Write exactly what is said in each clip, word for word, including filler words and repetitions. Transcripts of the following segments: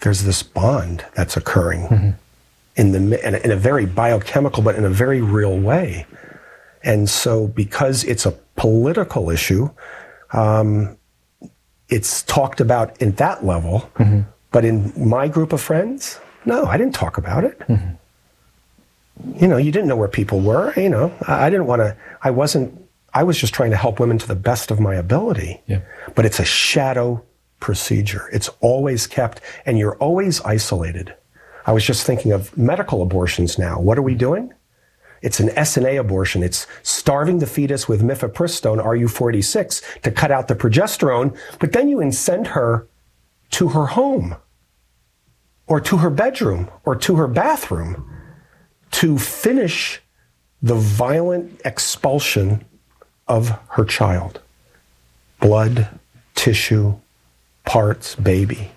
there's this bond that's occurring mm-hmm. in the in a, in a very biochemical, but in a very real way. And so because it's a political issue, um, it's talked about in that level, mm-hmm. but in my group of friends, no, I didn't talk about it. Mm-hmm. You know, you didn't know where people were, you know, I, I didn't want to, I wasn't, I was just trying to help women to the best of my ability. Yeah. But it's a shadow procedure. It's always kept, and you're always isolated. I was just thinking of medical abortions now. What are we doing? It's an S N A abortion. It's starving the fetus with mifepristone, R U forty-six, to cut out the progesterone, but then you send her to her home, or to her bedroom, or to her bathroom to finish the violent expulsion of her child. Blood, tissue, parts, baby.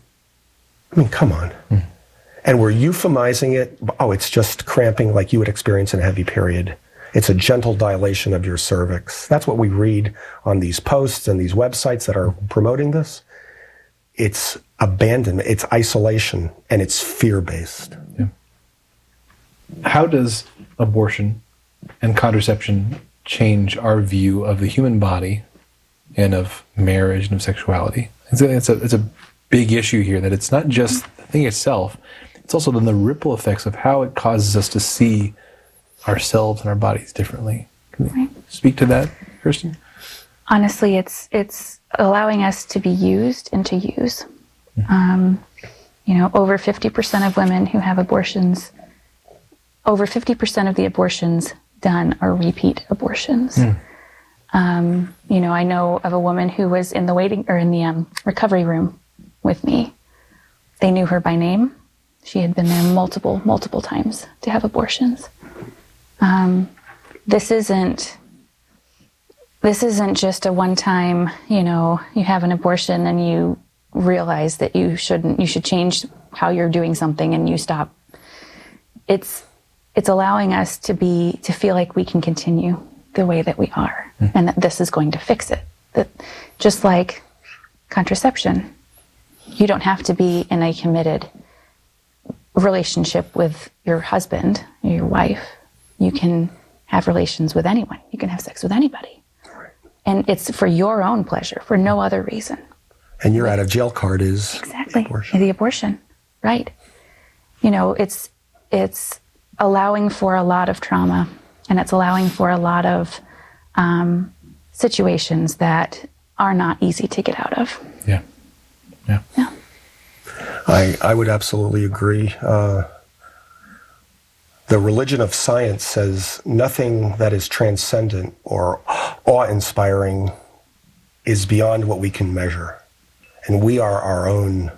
I mean, come on. Mm. And we're euphemizing it. Oh, it's just cramping like you would experience in a heavy period. It's a gentle dilation of your cervix. That's what we read on these posts and these websites that are promoting this. It's abandonment, it's isolation, and it's fear-based. Yeah. How does abortion and contraception change our view of the human body and of marriage and of sexuality? It's a, it's a, it's a big issue here, that it's not just the thing itself, it's also then the ripple effects of how it causes us to see ourselves and our bodies differently. Can you right. speak to that, Kirsten? Honestly, it's it's allowing us to be used and to use. Mm-hmm. Um, you know, over fifty percent of women who have abortions, over fifty percent of the abortions done are repeat abortions. Mm. Um, you know, I know of a woman who was in the waiting or in the um, recovery room with me. They knew her by name. She had been there multiple, multiple times to have abortions. Um, this isn't, this isn't just a one-time, you know, you have an abortion and you realize that you shouldn't, you should change how you're doing something and you stop. It's, it's allowing us to be, to feel like we can continue the way that we are, mm. and that this is going to fix it. That just like contraception, you don't have to be in a committed relationship with your husband or your wife. You can have relations with anyone. You can have sex with anybody. Right. And it's for your own pleasure, for no other reason. And your out of jail card is exactly the abortion. The abortion, right? You know, it's it's allowing for a lot of trauma, and it's allowing for a lot of um, situations that are not easy to get out of. Yeah, yeah, yeah. I, I would absolutely agree. Uh, the religion of science says nothing that is transcendent or awe-inspiring is beyond what we can measure. And we are our own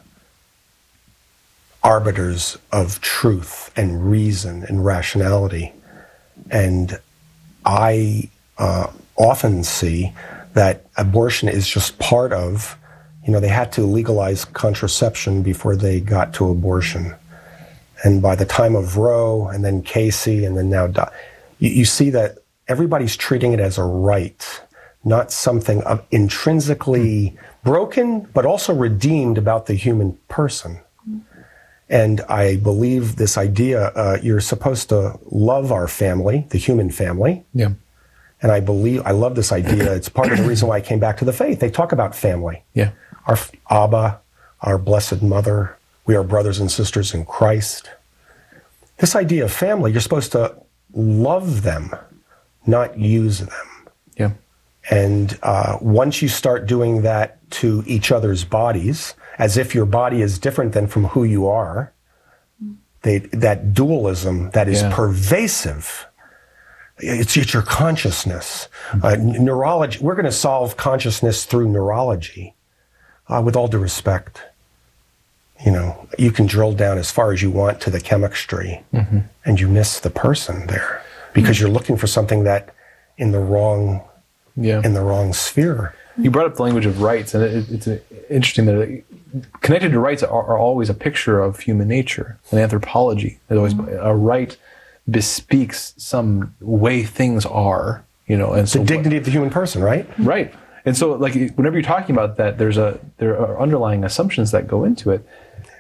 arbiters of truth and reason and rationality. And I uh, often see that abortion is just part of, you know, they had to legalize contraception before they got to abortion. And by the time of Roe and then Casey and then now, you, you see that everybody's treating it as a right, not something of intrinsically broken, but also redeemed about the human person. And I believe this idea, uh, you're supposed to love our family, the human family. Yeah. And I believe, I love this idea. It's part of the reason why I came back to the faith. They talk about family. Yeah. Our Abba, our Blessed Mother, we are brothers and sisters in Christ. This idea of family, you're supposed to love them, not use them. Yeah. And uh, once you start doing that to each other's bodies, as if your body is different than from who you are, they, that dualism that is yeah. pervasive, it's, it's your consciousness. Uh, neurology, we're going to solve consciousness through neurology. Uh, with all due respect, you know, you can drill down as far as you want to the chemistry, mm-hmm. and you miss the person there because mm-hmm. you're looking for something that in the wrong, yeah. in the wrong sphere. You brought up the language of rights, and it, it's interesting that it, connected to rights are, are always a picture of human nature and anthropology. There's always a right bespeaks some way things are, you know, and so the dignity of the human person, right? Right. And so, like, whenever you're talking about that, there's a there are underlying assumptions that go into it.